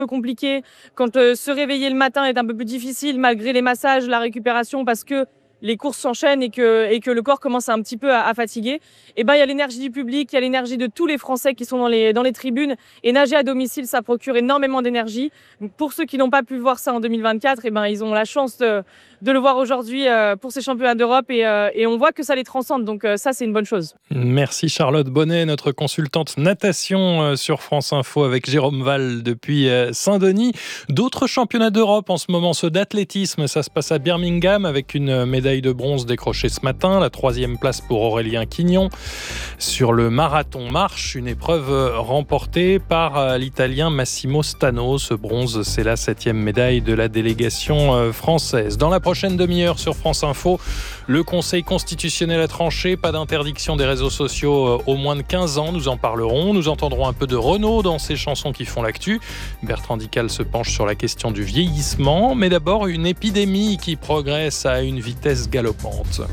compliqué, quand se réveiller le matin est un peu plus difficile malgré les massages, la récupération, parce que les courses s'enchaînent et que le corps commence un petit peu à fatiguer, et ben, il y a l'énergie du public, il y a l'énergie de tous les Français qui sont dans les tribunes. Et nager à domicile, ça procure énormément d'énergie. Donc pour ceux qui n'ont pas pu voir ça en 2024, et ben, ils ont la chance de le voir aujourd'hui pour ces championnats d'Europe. Et on voit que ça les transcende. Donc ça, c'est une bonne chose. Merci Charlotte Bonnet, notre consultante natation sur France Info avec Jérôme Val depuis Saint-Denis. D'autres championnats d'Europe en ce moment, ceux d'athlétisme, ça se passe à Birmingham avec une médaille de bronze décrochée ce matin, la 3e place pour Aurélien Quignon. Sur le marathon marche, une épreuve remportée par l'Italien Massimo Stano. Ce bronze, c'est la 7e médaille de la délégation française. Dans la prochaine demi-heure sur France Info, le Conseil constitutionnel a tranché, pas d'interdiction des réseaux sociaux aux moins de 15 ans, nous en parlerons. Nous entendrons un peu de Renaud dans ces chansons qui font l'actu. Bertrand Dical se penche sur la question du vieillissement, mais d'abord une épidémie qui progresse à une vitesse galopante.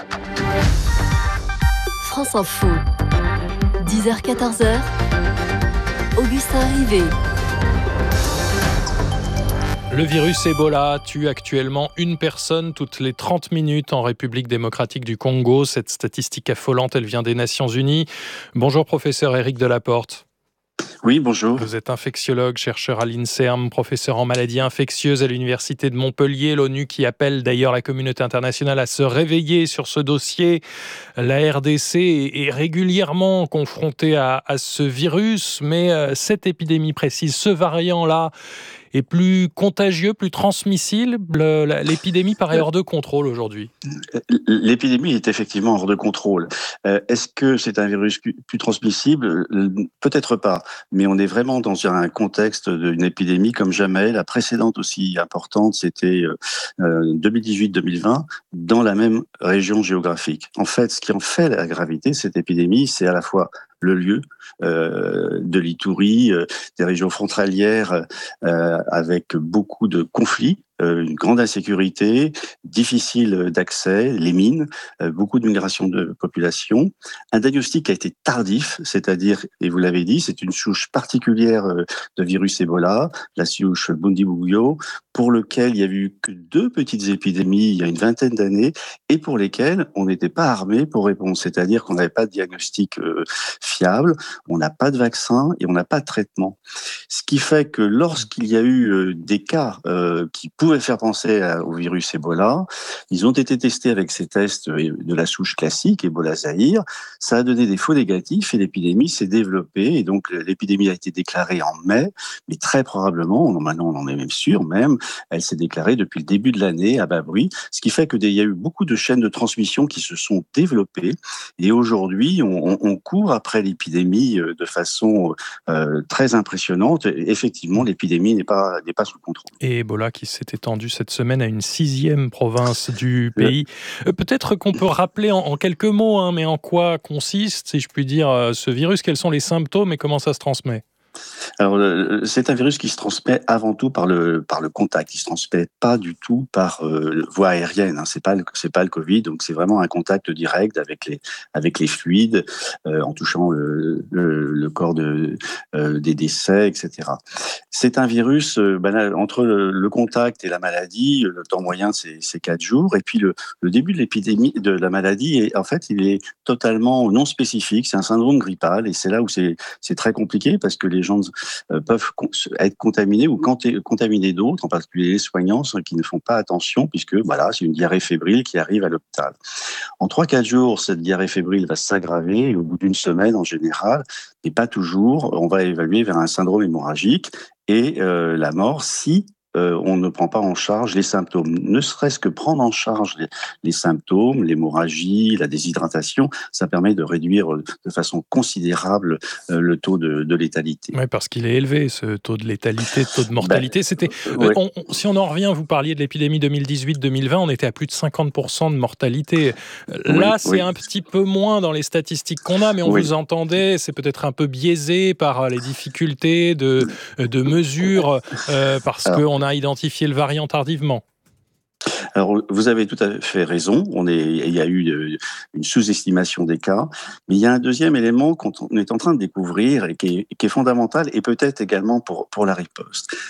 France Info, 10h-14h, Augustin Rivet. Le virus Ebola tue actuellement une personne toutes les 30 minutes en République démocratique du Congo. Cette statistique affolante, elle vient des Nations Unies. Bonjour professeur Éric Delaporte. Oui, bonjour. Vous êtes infectiologue, chercheur à l'INSERM, professeur en maladies infectieuses à l'Université de Montpellier. L'ONU qui appelle d'ailleurs la communauté internationale à se réveiller sur ce dossier. La RDC est régulièrement confrontée à ce virus, mais cette épidémie précise, ce variant-là, est plus contagieux, plus transmissible. L'épidémie paraît hors de contrôle aujourd'hui. L'épidémie est effectivement hors de contrôle. Est-ce que c'est un virus plus transmissible ? Peut-être pas, mais on est vraiment dans un contexte d'une épidémie comme jamais. La précédente aussi importante, c'était 2018-2020, dans la même région géographique. En fait, ce qui en fait la gravité de cette épidémie, c'est à la fois le lieu de l'Itourie, des régions frontalières avec beaucoup de conflits, une grande insécurité, difficile d'accès, les mines, beaucoup de migration de population. Un diagnostic qui a été tardif, c'est-à-dire, et vous l'avez dit, c'est une souche particulière de virus Ebola, la souche Bundibugyo, pour lequel il y a eu que 2 petites épidémies il y a une vingtaine d'années et pour lesquelles on n'était pas armé pour répondre. C'est-à-dire qu'on n'avait pas de diagnostic fiable, on n'a pas de vaccin et on n'a pas de traitement. Ce qui fait que lorsqu'il y a eu des cas qui pouvaient faire penser au virus Ebola, ils ont été testés avec ces tests de la souche classique, Ebola Zaïre. Ça a donné des faux négatifs et l'épidémie s'est développée. Et donc l'épidémie a été déclarée en mai, mais très probablement, maintenant on en est même sûr, elle s'est déclarée depuis le début de l'année à bas bruit. Ce qui fait qu'il y a eu beaucoup de chaînes de transmission qui se sont développées. Et aujourd'hui, on court après l'épidémie de façon très impressionnante. Et effectivement, l'épidémie n'est pas sous contrôle. Et Ebola qui s'est étendu cette semaine à une 6e province du pays. Peut-être qu'on peut rappeler en quelques mots, mais en quoi consiste, si je puis dire, ce virus, quels sont les symptômes et comment ça se transmet ? Alors, c'est un virus qui se transmet avant tout par le contact. Il se transmet pas du tout par voie aérienne. Hein. C'est pas le Covid. Donc, c'est vraiment un contact direct avec les fluides, en touchant le corps des décès, etc. C'est un virus banal. Entre le contact et la maladie, le temps moyen c'est 4 jours. Et puis le début de l'épidémie de la maladie, en fait, il est totalement non spécifique. C'est un syndrome grippal et c'est là où c'est très compliqué parce que les gens peuvent être contaminés ou contaminer d'autres, en particulier les soignants qui ne font pas attention puisque voilà, c'est une diarrhée fébrile qui arrive à l'hôpital. En 3-4 jours, cette diarrhée fébrile va s'aggraver et au bout d'une semaine en général, et pas toujours, on va évaluer vers un syndrome hémorragique et la mort si on ne prend pas en charge les symptômes. Ne serait-ce que prendre en charge les symptômes, l'hémorragie, la déshydratation, ça permet de réduire de façon considérable le taux de létalité. Oui, parce qu'il est élevé, ce taux de létalité, taux de mortalité. Si on en revient, vous parliez de l'épidémie 2018-2020, on était à plus de 50% de mortalité. Là, c'est un petit peu moins dans les statistiques qu'on a, mais on vous entendait, c'est peut-être un peu biaisé par les difficultés de mesure, parce qu'on a identifié le variant tardivement. Alors, vous avez tout à fait raison. Il y a eu une sous-estimation des cas. Mais il y a un deuxième élément qu'on est en train de découvrir et qui est fondamental et peut-être également pour la riposte.